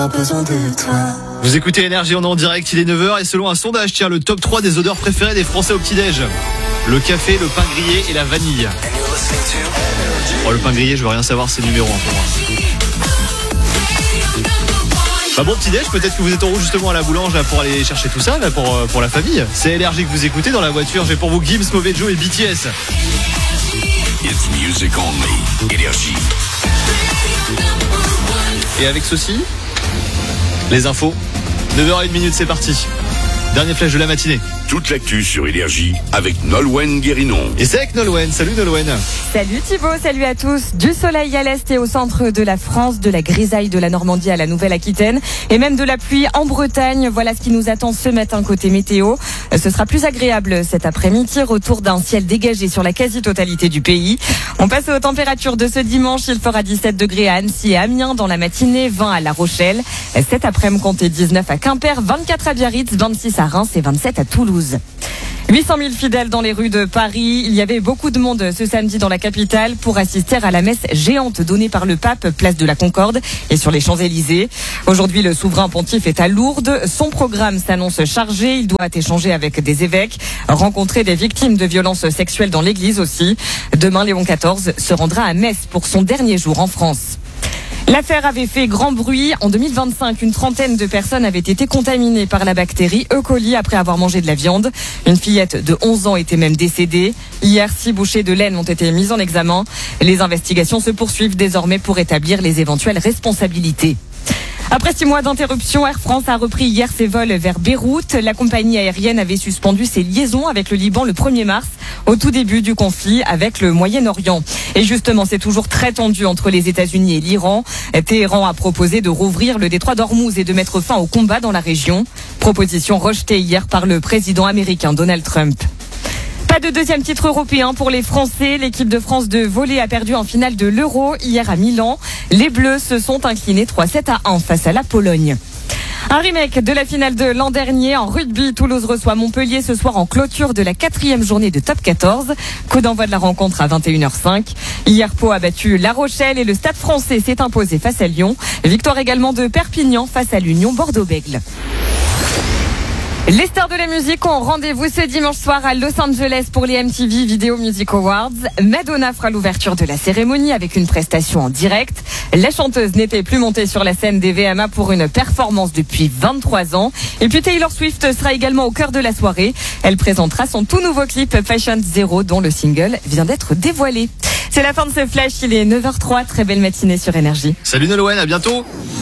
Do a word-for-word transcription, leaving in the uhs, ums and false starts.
besoin de toi. Vous écoutez Énergie, on est en direct, il est neuf heures et selon un sondage, tiens, le top trois des odeurs préférées des Français au petit-déj. Le café, le pain grillé et la vanille. Oh, le pain grillé, je veux rien savoir, c'est numéro un pour moi. Bah bon petit-déj, peut-être que vous êtes en route justement à la boulange là, pour aller chercher tout ça là, pour, pour la famille. C'est Énergie que vous écoutez dans la voiture, j'ai pour vous Gims, Mauvais Joe et B T S. It's music only. Énergie. Et avec ceci, les infos. neuf heures une, c'est parti. Dernier flash de la matinée. Toute l'actu sur Énergie avec Nolwenn Guérinon. Et c'est avec Nolwenn. Salut Nolwenn. Salut Thibaut, salut à tous. Du soleil à l'est et au centre de la France, de la grisaille de la Normandie à la Nouvelle-Aquitaine et même de la pluie en Bretagne. Voilà ce qui nous attend ce matin côté météo. Ce sera plus agréable cet après-midi. Retour d'un ciel dégagé sur la quasi-totalité du pays. On passe aux températures de ce dimanche. Il fera dix-sept degrés à Annecy et Amiens dans la matinée, vingt à La Rochelle. Cet après-midi, comptez dix-neuf à Quimper, vingt-quatre à Biarritz, vingt-six à Reims et vingt-sept à Toulouse. huit cent mille fidèles dans les rues de Paris. Il y avait beaucoup de monde ce samedi dans la capitale pour assister à la messe géante donnée par le pape, place de la Concorde et sur les Champs-Élysées. Aujourd'hui, le souverain pontife est à Lourdes. Son programme s'annonce chargé. Il doit échanger avec des évêques, rencontrer des victimes de violences sexuelles dans l'église aussi. Demain, Léon quatorze se rendra à Metz pour son dernier jour en France. L'affaire avait fait grand bruit. En deux mille vingt-cinq, une trentaine de personnes avaient été contaminées par la bactérie E. coli après avoir mangé de la viande. Une fillette de onze ans était même décédée. Hier, six bouchées de laine ont été mises en examen. Les investigations se poursuivent désormais pour établir les éventuelles responsabilités. Après six mois d'interruption, Air France a repris hier ses vols vers Beyrouth. La compagnie aérienne avait suspendu ses liaisons avec le Liban le premier mars, au tout début du conflit avec le Moyen-Orient. Et justement, c'est toujours très tendu entre les États-Unis et l'Iran. Téhéran a proposé de rouvrir le détroit d'Ormuz et de mettre fin au combat dans la région. Proposition rejetée hier par le président américain Donald Trump. Pas de deuxième titre européen pour les Français. L'équipe de France de volley a perdu en finale de l'Euro hier à Milan. Les Bleus se sont inclinés trois sept à un face à la Pologne. Un remake de la finale de l'an dernier en rugby. Toulouse reçoit Montpellier ce soir en clôture de la quatrième journée de top quatorze. Coup d'envoi de la rencontre à vingt et une heures cinq. Hier, Pau a battu La Rochelle et le Stade français s'est imposé face à Lyon. Victoire également de Perpignan face à l'Union Bordeaux-Bègles. Les stars de la musique ont rendez-vous ce dimanche soir à Los Angeles pour les M T V Video Music Awards. Madonna fera l'ouverture de la cérémonie avec une prestation en direct. La chanteuse n'était plus montée sur la scène des V M A pour une performance depuis vingt-trois ans. Et puis Taylor Swift sera également au cœur de la soirée. Elle présentera son tout nouveau clip Fashion Zero dont le single vient d'être dévoilé. C'est la fin de ce flash, il est neuf heures zéro trois. Très belle matinée sur Énergie. Salut Nolwenn, à bientôt.